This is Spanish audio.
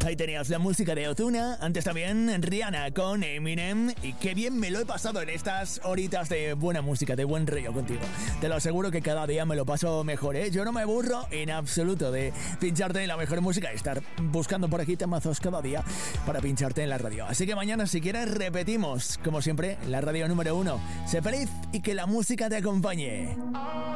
Ahí tenías la música de Ozuna, antes también Rihanna con Eminem. Y qué bien me lo he pasado en estas horitas de buena música, de buen rollo contigo. Te lo aseguro que cada día me lo paso mejor, ¿eh? Yo no me aburro en absoluto de pincharte la mejor música y estar buscando por aquí temazos cada día para pincharte en la radio. Así que mañana, si quieres, repetimos, como siempre, la radio número 1. Sé feliz y que la música te acompañe.